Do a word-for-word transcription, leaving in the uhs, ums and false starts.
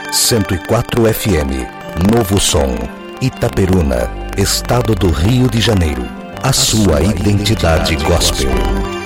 cento e quatro F M, Novo Som, Itaperuna, Estado do Rio de Janeiro. A sua identidade gospel.